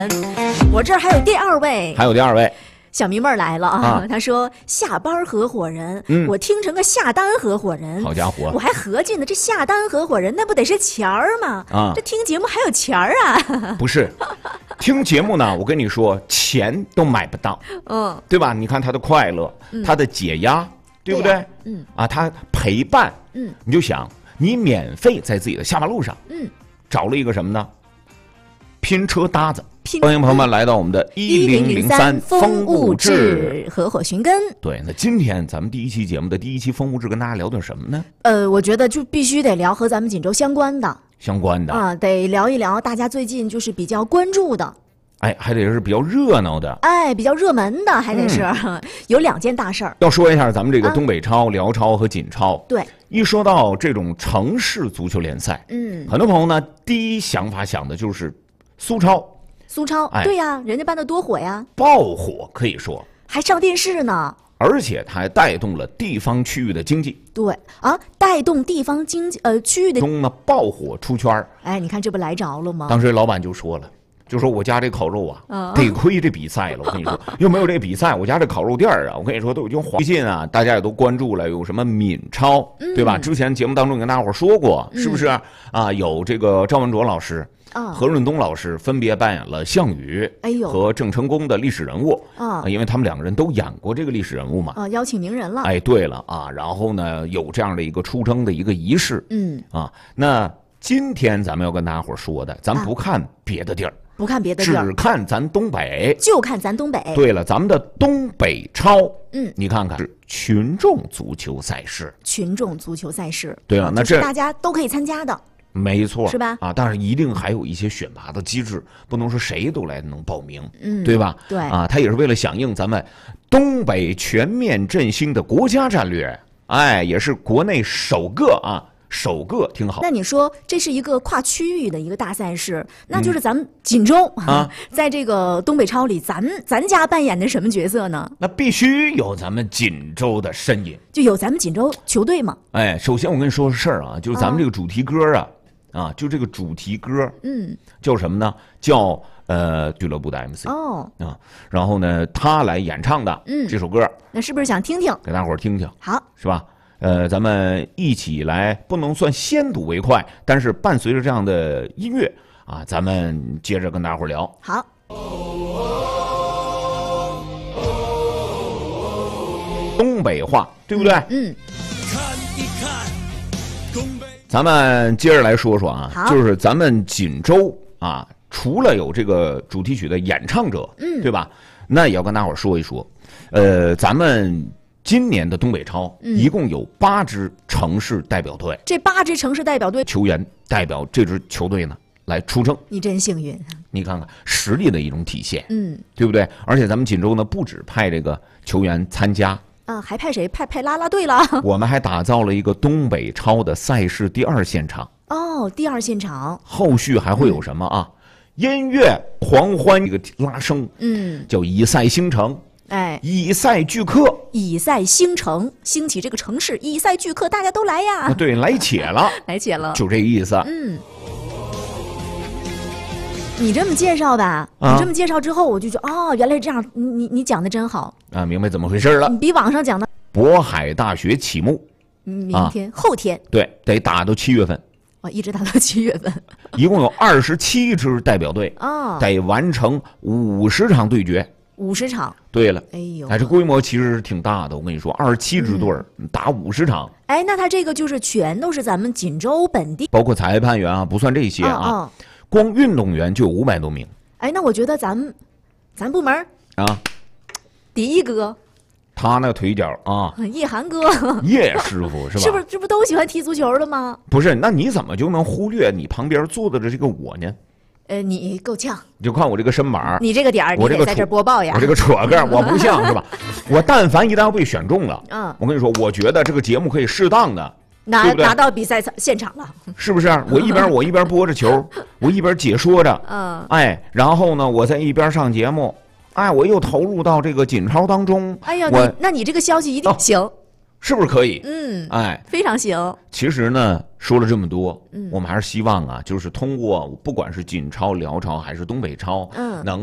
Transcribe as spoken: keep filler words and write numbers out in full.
我这儿还有第二位， 还有第二位。 小迷妹儿来了啊！ 啊她说下班合伙人， 嗯我听成个下单合伙人。 好家伙！ 我还合计呢，这下单合伙人那不得是钱儿吗？ 啊， 这听节目还有钱儿啊？ 不是，听节目呢，我跟你说，钱都买不到， 嗯， 对吧？你看他的快乐， 嗯他的解压，对不对？ 对嗯啊，他陪伴， 嗯， 你就想，你免费在自己的下马路上， 嗯， 找了一个什么呢？拼车搭子。 拼欢迎朋友们来到我们的一零零三风物志合伙寻根。 对，那今天咱们第一期节目的第一期风物志跟大家聊点什么呢？ 呃，我觉得就必须得聊和咱们锦州相关的相关的啊，得聊一聊大家最近就是比较关注的， 哎，还得是比较热闹的。 哎，比较热门的，还得是、嗯、有两件大事儿。 要说一下咱们这个啊东北超、辽超和锦超。 对， 一说到这种城市足球联赛， 嗯， 很多朋友呢第一想法想的就是苏超。 苏超， 哎对呀，人家办的多火呀， 爆火可以说， 还上电视呢。 而且它还带动了地方区域的经济。 对啊，带动地方经济呃区域的中呢爆火出圈。 哎，你看这不来着了吗？ 当时老板就说了，就说我家这烤肉啊， 啊得亏这比赛了。我跟你说，要没有这比赛，我家这烤肉店啊，我跟你说都已经黄。最近啊，大家也都关注了，有什么闽超， 嗯、 对吧？之前节目当中跟大家伙说过，是不是啊？啊有这个赵文卓老师。 啊， 何润东老师分别扮演了项羽哎呦和郑成功的历史人物啊， 因为他们两个人都演过这个历史人物嘛。 啊，邀请名人了。 哎，对了啊，然后呢有这样的一个出征的一个仪式。 嗯啊，那今天咱们要跟大家伙说的，咱不看别的地儿、啊， 不看别的地儿， 只看咱东北， 就看咱东北。 对了，咱们的东北超， 嗯， 你看看是群众足球赛事， 群众足球赛事。 对了， 啊、 那这大家都可以参加的。 没错， 是吧？ 啊，但是一定还有一些选拔的机制，不能说谁都来能报名， 嗯， 对吧？ 对啊，它也是为了响应咱们东北全面振兴的国家战略，哎，也是国内首个啊，首个挺好。 那你说这是一个跨区域的一个大赛事，那就是咱们锦州、 嗯、啊， 在这个东北超里，咱咱家扮演的什么角色呢？ 那必须有咱们锦州的身影， 就有咱们锦州球队嘛。 哎，首先我跟你说个事儿啊，就是咱们这个主题歌啊。啊啊，就这个主题歌， 嗯， 叫什么呢？叫呃俱乐部的 M C 哦啊，然后呢，他来演唱的， 嗯，这首歌， 那是不是想听听？ 给大伙儿听听， 好， 是吧？呃，咱们一起来，不能算先睹为快，但是伴随着这样的音乐啊，咱们接着跟大伙儿聊。 好， 东北话，对不对？ 嗯。 咱们接着来说说啊，就是咱们锦州啊，除了有这个主题曲的演唱者， 嗯， 对吧？那也要跟大伙儿说一说，呃，咱们今年的东北超、嗯、一共有八支城市代表队， 这八支城市代表队球员代表这支球队呢来出征。 你真幸运， 你看看实力的一种体现， 嗯， 对不对？而且咱们锦州呢，不止派这个球员参加。 啊，还派谁？派派啦啦队了。 我们还打造了一个东北超的赛事第二现场。 哦，第二现场。 后续还会有什么啊？嗯、音乐狂欢，这个拉升， 嗯， 叫以赛兴城。 哎， 以赛聚客， 以赛兴城，兴起这个城市，以赛聚客，大家都来呀。 啊、对，来且了， 来且了， 就这意思。 嗯。你这么介绍吧， 啊、 你这么介绍之后，我就觉得哦，原来这样，你你你讲的真好啊，明白怎么回事了。 你比网上讲的。 渤海大学启幕， 明天、啊、后天， 对，得打到七月份。 哇，一直打到七月份。 一共有二十七支代表队啊、哦， 得完成五十场对决。 五十场。 对了， 哎呦， 哎，这规模其实是挺大的。我跟你说，二十七支队、嗯、打五十场。 哎，那他这个就是全都是咱们锦州本地， 包括裁判员啊，不算这些啊。 哦哦光运动员就有五百多名。 哎，那我觉得咱们，咱部门啊， 第一哥， 他那腿脚啊， 叶涵哥， 叶师傅是吧？ 是不是这不都喜欢踢足球的吗？ 不是，那你怎么就能忽略你旁边坐的这个我呢？ 呃，你够呛， 你就看我这个身板， 你这个点儿， 我这个在这播报呀， 我这个扯个，我不像是吧？我但凡一旦要被选中了， 嗯， 我跟你说，我觉得这个节目可以适当的。 拿拿到比赛现场了， 是不是？我一边我一边播着球，我一边解说着， 嗯， 哎，然后呢，我在一边上节目，哎，我又投入到这个锦超当中。 哎呀，那那你这个消息一定、哦、行， 是不是可以？ 嗯， 哎， 非常行。 其实呢，说了这么多， 嗯我们还是希望啊，就是通过不管是锦超、辽超还是东北超， 嗯能